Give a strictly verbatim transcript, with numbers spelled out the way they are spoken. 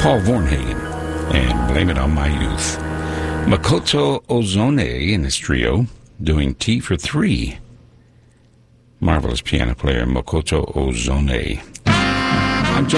Paul Vornhagen, and Blame It On My Youth. Makoto Ozone and his trio doing Tea for Three. Marvelous piano player Makoto Ozone.